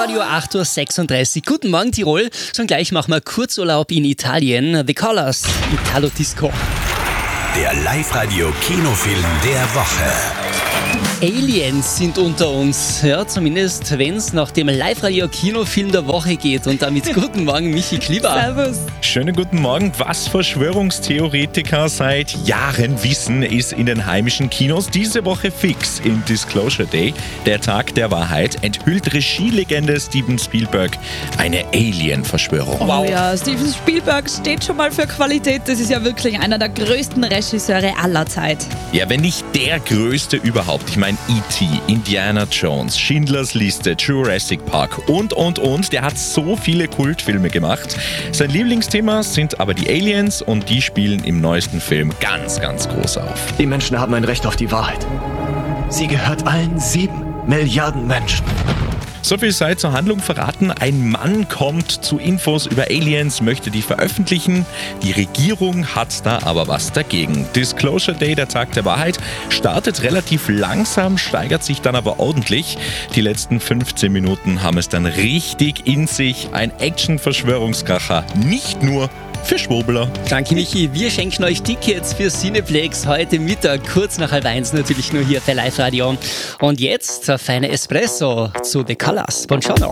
Radio 8.36 Uhr. Guten Morgen Tirol. Schon gleich machen wir Kurzurlaub in Italien. The Colors, Italo Disco. Der Live-Radio-Kinofilm der Woche. Aliens sind unter uns, ja, zumindest wenn es nach dem Live-Radio-Kinofilm der Woche geht. Und damit guten Morgen, Michi Klieber. Servus. Schönen guten Morgen. Was Verschwörungstheoretiker seit Jahren wissen, ist in den heimischen Kinos diese Woche fix im Disclosure Day, der Tag der Wahrheit, enthüllt Regielegende Steven Spielberg eine Alien-Verschwörung. Oh ja, Steven Spielberg steht schon mal für Qualität. Das ist ja wirklich einer der größten Regisseure aller Zeit. Ja, wenn nicht der größte überhaupt. Ich meine E.T., Indiana Jones, Schindlers Liste, Jurassic Park und. Der hat so viele Kultfilme gemacht. Sein Lieblingsthema sind aber die Aliens und die spielen im neuesten Film ganz, ganz groß auf. Die Menschen haben ein Recht auf die Wahrheit. Sie gehört allen 7 Milliarden Menschen. So viel sei zur Handlung verraten. Ein Mann kommt zu Infos über Aliens, möchte die veröffentlichen. Die Regierung hat da aber was dagegen. Disclosure Day, der Tag der Wahrheit, startet relativ langsam, steigert sich dann aber ordentlich. Die letzten 15 Minuten haben es dann richtig in sich. Ein Action-Verschwörungskracher, nicht nur für Schwurbler. Danke Michi, wir schenken euch Tickets für Cineplex heute Mittag, kurz nach 12:30 natürlich nur hier bei Live Radio. Und jetzt ein feiner Espresso zu The Colors. Buongiorno.